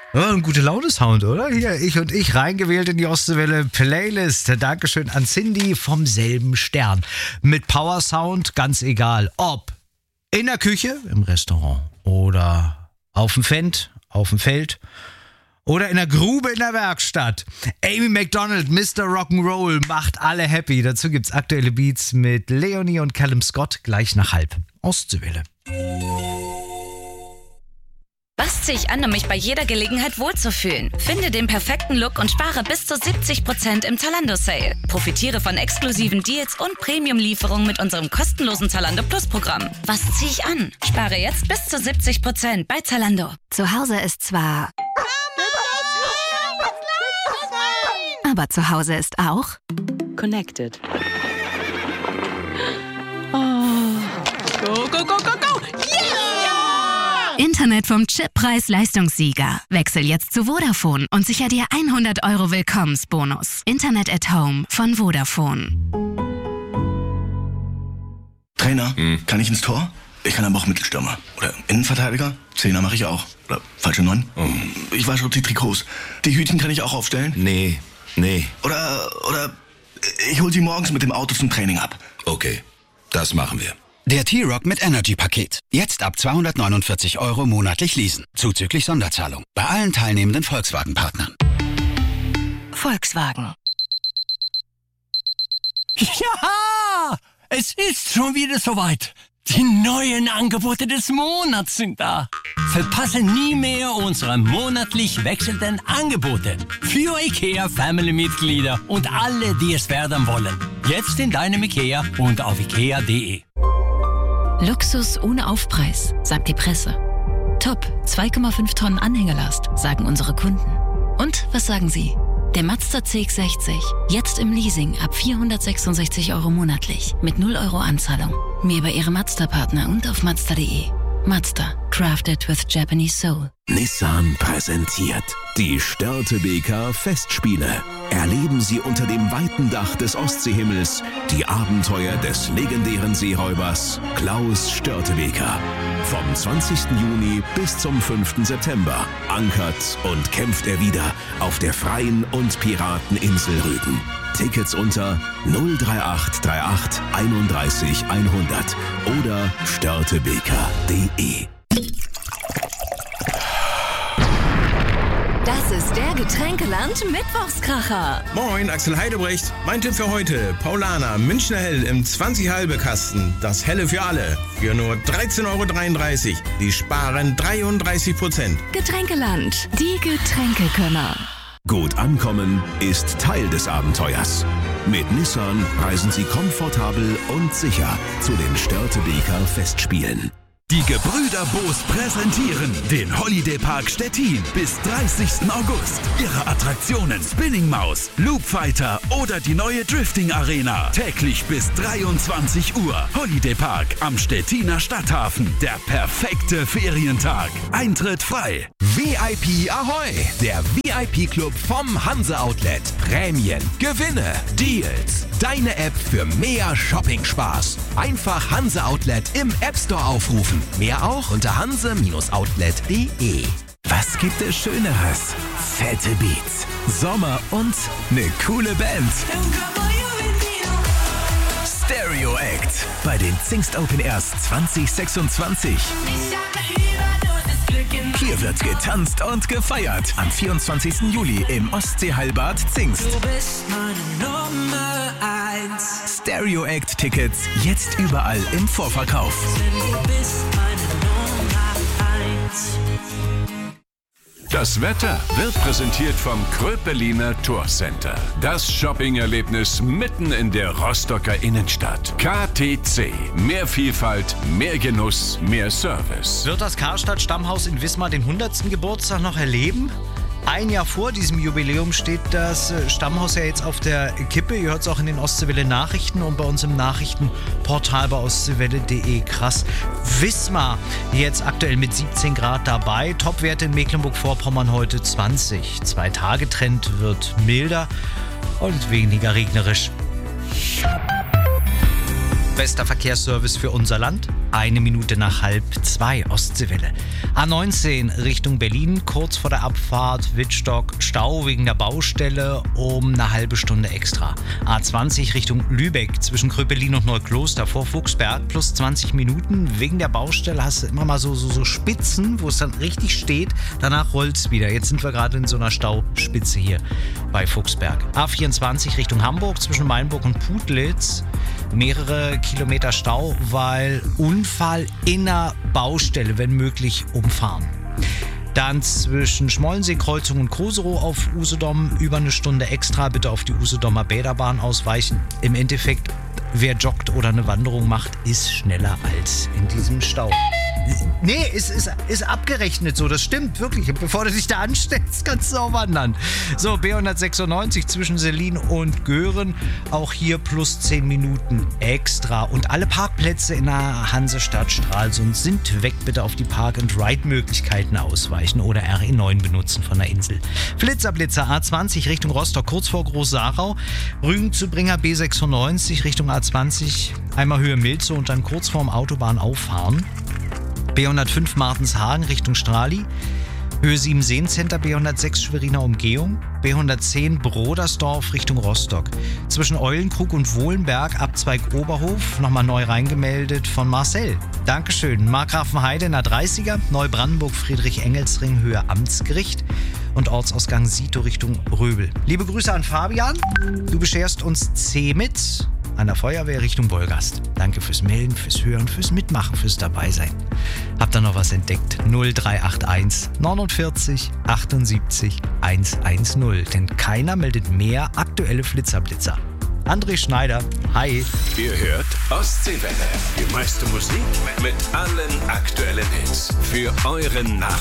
Ja, ein gute Laune-Sound, oder? Hier, ich reingewählt in die Ostseewelle Playlist. Dankeschön an Cindy vom selben Stern. Mit Power-Sound, ganz egal, ob in der Küche, im Restaurant oder auf dem Feld oder in der Grube in der Werkstatt. Amy Macdonald, Mr. Rock'n'Roll, macht alle happy. Dazu gibt's aktuelle Beats mit Leonie und Callum Scott gleich nach 5. Ostseewelle. Was ziehe ich an, um mich bei jeder Gelegenheit wohlzufühlen? Finde den perfekten Look und spare bis zu 70% im Zalando-Sale. Profitiere von exklusiven Deals und Premium-Lieferungen mit unserem kostenlosen Zalando Plus-Programm. Was ziehe ich an? Spare jetzt bis zu 70% bei Zalando. Zu Hause ist zwar... Aber zu Hause ist auch... Connected. Oh. Go, go, go, go, go! Internet vom Chippreis-Leistungssieger. Wechsel jetzt zu Vodafone und sicher dir 100 € Willkommensbonus. Internet at Home von Vodafone. Trainer, kann ich ins Tor? Ich kann aber auch Mittelstürmer. Oder Innenverteidiger? Zehner mache ich auch. Oder falsche 9? Ich wasche auch die Trikots. Die Hütchen kann ich auch aufstellen? Nee. Oder ich hol sie morgens mit dem Auto zum Training ab. Okay, das machen wir. Der T-Rock mit Energy-Paket. Jetzt ab 249 € monatlich leasen. Zuzüglich Sonderzahlung. Bei allen teilnehmenden Volkswagen-Partnern. Volkswagen. Ja! Es ist schon wieder soweit. Die neuen Angebote des Monats sind da. Verpasse nie mehr unsere monatlich wechselnden Angebote. Für IKEA-Family-Mitglieder und alle, die es werden wollen. Jetzt in deinem IKEA und auf ikea.de. Luxus ohne Aufpreis, sagt die Presse. Top, 2,5 Tonnen Anhängerlast, sagen unsere Kunden. Und was sagen Sie? Der Mazda CX-60, jetzt im Leasing ab 466 € monatlich, mit 0 € Anzahlung. Mehr bei Ihrem Mazda-Partner und auf Mazda.de. Mazda, crafted with Japanese soul. Nissan präsentiert die Störtebeker Festspiele. Erleben Sie unter dem weiten Dach des Ostseehimmels die Abenteuer des legendären Seeräubers Klaus Störtebeker. Vom 20. Juni bis zum 5. September ankert und kämpft er wieder auf der freien und Pirateninsel Rügen. Tickets unter 03838 31 100 oder störtebeker.de. Das ist der Getränkeland-Mittwochskracher. Moin, Axel Heidebrecht. Mein Tipp für heute: Paulaner Münchner Hell im 20-Halbe-Kasten. Das Helle für alle. Für nur 13,33 €. Die sparen 33%. Getränkeland, die Getränkekönner. Gut ankommen ist Teil des Abenteuers. Mit Nissan reisen Sie komfortabel und sicher zu den Störtebeker Festspielen. Die Gebrüder Boos präsentieren den Holiday Park Stettin bis 30. August. Ihre Attraktionen Spinning Maus, Loop Fighter oder die neue Drifting Arena. Täglich bis 23 Uhr. Holiday Park am Stettiner Stadthafen. Der perfekte Ferientag. Eintritt frei. VIP Ahoi! Der VIP-Club vom Hanse Outlet. Prämien, Gewinne, Deals. Deine App für mehr Shopping-Spaß. Einfach Hanse Outlet im App Store aufrufen. Mehr auch unter hanse-outlet.de. Was gibt es Schöneres? Fette Beats, Sommer und eine coole Band. Stereo Act bei den Zingst Open Airs 2026. Hier wird getanzt und gefeiert. Am 24. Juli im Ostseeheilbad Zingst. Du bist meine Nummer 1. Stereo Act Tickets jetzt überall im Vorverkauf. Du bist meine Nummer 1. Das Wetter wird präsentiert vom Kröpeliner Tourcenter. Das Shopping-Erlebnis mitten in der Rostocker Innenstadt. KTC. Mehr Vielfalt, mehr Genuss, mehr Service. Wird das Karstadt-Stammhaus in Wismar den 100. Geburtstag noch erleben? Ein Jahr vor diesem Jubiläum steht das Stammhaus ja jetzt auf der Kippe. Ihr hört es auch in den Ostseewelle Nachrichten und bei uns im Nachrichtenportal bei ostseewelle.de. Krass. Wismar jetzt aktuell mit 17 Grad dabei. Topwerte in Mecklenburg-Vorpommern heute 20. 2-Tage-Trend wird milder und weniger regnerisch. Bester Verkehrsservice für unser Land. 1 Minute nach 1:30 Ostseewelle. A19 Richtung Berlin, kurz vor der Abfahrt Wittstock, Stau wegen der Baustelle um eine halbe Stunde extra. A20 Richtung Lübeck zwischen Kröpelin und Neukloster vor Fuchsberg plus 20 Minuten. Wegen der Baustelle hast du immer mal so Spitzen, wo es dann richtig steht. Danach rollt es wieder. Jetzt sind wir gerade in so einer Stauspitze hier bei Fuchsberg. A24 Richtung Hamburg zwischen Mainburg und Putlitz. Mehrere Kilometer Stau, weil Unfall in der Baustelle, wenn möglich, umfahren. Dann zwischen Schmollensee-Kreuzung und Koserow auf Usedom über eine Stunde extra. Bitte auf die Usedomer Bäderbahn ausweichen. Im Endeffekt, wer joggt oder eine Wanderung macht, ist schneller als in diesem Stau. Nee, ist abgerechnet so, das stimmt wirklich. Bevor du dich da anstellst, kannst du auch wandern. So, B196 zwischen Selin und Göhren, auch hier plus 10 Minuten extra. Und alle Parkplätze in der Hansestadt Stralsund sind weg. Bitte auf die Park-and-Ride-Möglichkeiten ausweichen oder RE9 benutzen von der Insel. Blitzerblitzer A20 Richtung Rostock, kurz vor Groß-Sarau. Rügen-Zubringer B96 Richtung A20, einmal Höhe Milze und dann kurz vorm Autobahnauffahren. B105 Martenshagen Richtung Strali, Höhe 7 Seencenter, B106 Schweriner Umgehung, B110 Brodersdorf Richtung Rostock. Zwischen Eulenkrug und Wohlenberg, Abzweig Oberhof, nochmal neu reingemeldet von Marcel. Dankeschön. Markgrafenheide in der 30er, Neubrandenburg Friedrich-Engelsring, Höhe Amtsgericht und Ortsausgang Sito Richtung Röbel. Liebe Grüße an Fabian, du bescherst uns C mit an der Feuerwehr Richtung Wolgast. Danke fürs Melden, fürs Hören, fürs Mitmachen, fürs Dabeisein. Habt ihr noch was entdeckt? 0381 49 78 110. Denn keiner meldet mehr aktuelle Flitzerblitzer. André Schneider, hi. Ihr hört Ostseewelle. Die meiste Musik mit allen aktuellen Hits. Für euren